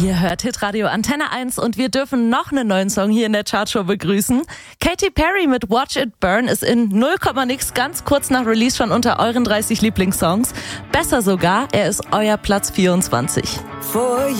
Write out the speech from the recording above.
Ihr hört Hitradio Antenne 1 und wir dürfen noch einen neuen Song hier in der Chartshow begrüßen. Katy Perry mit Watch It Burn ist in 0, nix ganz kurz nach Release schon unter euren 30 Lieblingssongs. Besser sogar, er ist euer Platz 24.